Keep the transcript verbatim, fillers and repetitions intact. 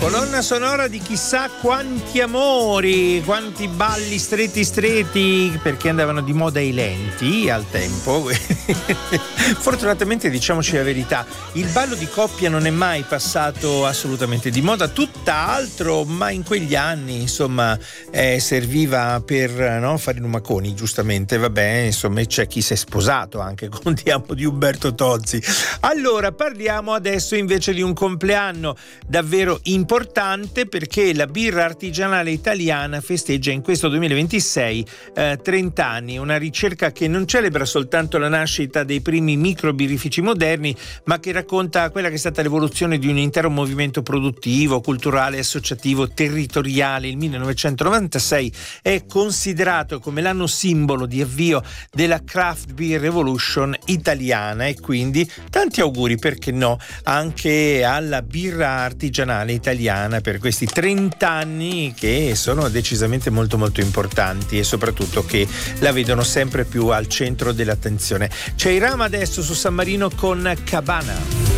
Colonna sonora di chissà quanti amori, quanti balli stretti stretti, perché andavano di moda i lenti al tempo. Fortunatamente, diciamoci la verità, il ballo di coppia non è mai passato assolutamente di moda, tutt'altro, ma in quegli anni insomma eh, serviva per no, fare i lumaconi, giustamente, vabbè, insomma c'è chi si è sposato anche, contiamo di Umberto Tozzi. Allora parliamo adesso invece di un compleanno davvero importante, perché la birra artigianale italiana festeggia in questo duemilaventisei eh, trenta anni, una ricerca che non celebra soltanto la nascita dei primi microbirrifici moderni, ma che racconta quella che è stata l'evoluzione di un intero movimento produttivo, culturale, associativo, territoriale. Il millenovecentonovantasei è considerato come l'anno simbolo di avvio della craft beer revolution italiana, e quindi tanti auguri, perché no, anche alla birra artigianale italiana per questi trenta anni che sono decisamente molto molto importanti, e soprattutto che la vedono sempre più al centro dell'attenzione. C'è Irama adesso su San Marino con Cabana.